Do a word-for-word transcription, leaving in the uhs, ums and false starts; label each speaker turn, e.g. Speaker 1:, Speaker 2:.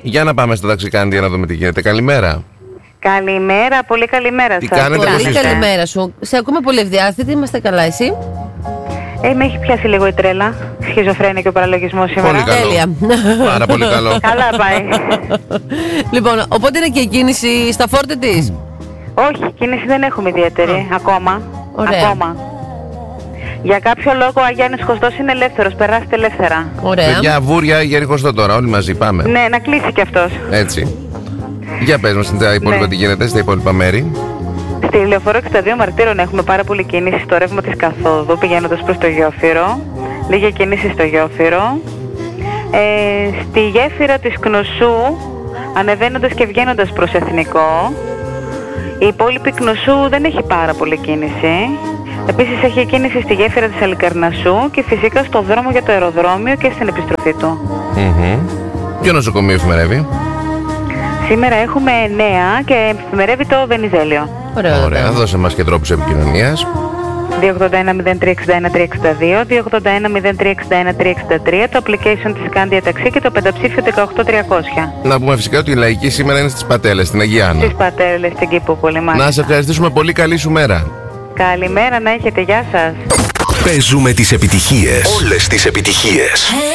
Speaker 1: Για να πάμε στο ταξικάντη να δούμε τι γίνεται. Καλημέρα.
Speaker 2: Καλημέρα, πολύ καλημέρα
Speaker 1: Τι
Speaker 2: σας.
Speaker 1: κάνετε,
Speaker 3: Πολύ
Speaker 1: πώς είστε?
Speaker 3: καλημέρα σου. Σε ακούμε πολύ ευδιάθετη, είμαστε καλά, εσύ?
Speaker 2: Ε, με έχει πιάσει λίγο η τρέλα. Σχιζοφρένεια και ο παραλογισμός σήμερα.
Speaker 1: Πολύ καλό.
Speaker 3: Τέλεια.
Speaker 1: Πάρα πολύ καλό.
Speaker 2: Καλά πάει.
Speaker 3: Λοιπόν, οπότε είναι και η κίνηση στα φόρτε της.
Speaker 2: Όχι, κίνηση δεν έχουμε ιδιαίτερη. Ακόμα.
Speaker 3: Ωραία.
Speaker 2: Ακόμα. Για κάποιο λόγο ο Αγιάννης Χωστός είναι ελεύθερος. Περάστε ελεύθερα.
Speaker 3: Ωραία.
Speaker 1: Παιδιά, βούρια, γερικοστό τώρα, όλοι μαζί πάμε.
Speaker 2: Ναι, να κλείσει κι αυτός.
Speaker 1: Έτσι. Για πες μας στα υπόλοιπα
Speaker 2: Ναι.
Speaker 1: τι γίνεται, στα υπόλοιπα μέρη.
Speaker 2: Στη Λεωφόρο εξήντα δύο Μαρτύρων έχουμε πάρα πολύ κίνηση στο ρεύμα της καθόδου πηγαίνοντας προς το Γεώφυρο. Λίγη κίνηση στο Γεώφυρο. Ε, στη γέφυρα της Κνωσού, ανεβαίνοντας και βγαίνοντας προς Εθνικό. Η υπόλοιπη Κνωσού δεν έχει πάρα πολύ κίνηση. Επίσης έχει κίνηση στη γέφυρα της Αλικαρνασσού και φυσικά στο δρόμο για το αεροδρόμιο και στην επιστροφή του.
Speaker 1: Mm-hmm. Ποιο νοσοκομείο εφημερεύει?
Speaker 2: Σήμερα έχουμε νέα και εφημερεύει το Βενιζέλιο.
Speaker 3: Ωραία.
Speaker 1: Ωραία, δώσε μας και τρόπους επικοινωνίας.
Speaker 2: δύο οκτώ ένα μηδέν τρία εξήντα ένα τρία εξήντα δύο, δύο οκτώ ένα μηδέν τρία εξήντα ένα τρία εξήντα τρία, το application της Scandia Taxi και το πενταψήφιο δεκαοκτώ τριακόσια.
Speaker 1: Να πούμε φυσικά ότι η λαϊκή σήμερα είναι στις Πατέλες, στην Αγία Άννα.
Speaker 2: Στις Πατέλες, στην Κήπο, πολύ μάλιστα.
Speaker 1: Να σε ευχαριστήσουμε πολύ, καλή σου μέρα.
Speaker 2: Καλημέρα να έχετε, γεια σας.
Speaker 4: Παίζουμε τις επιτυχίες. Όλες τις επιτυχίες.